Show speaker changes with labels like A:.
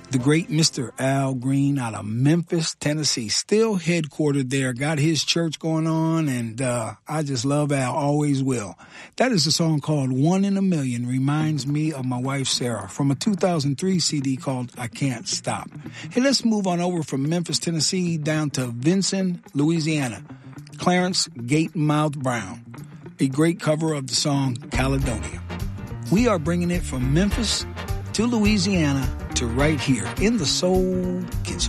A: The great Mr. Al Green out of Memphis, Tennessee, still headquartered there, got his church going on, and I just love Al, always will. That is a song called One in a Million, reminds me of my wife Sarah, from a 2003 CD called I Can't Stop. Hey, let's move on over from Memphis, Tennessee, down to Vincent, Louisiana. Clarence Gatemouth Brown, a great cover of the song Caledonia. We are bringing it from Memphis to Louisiana to right here in the Soul Kitchen.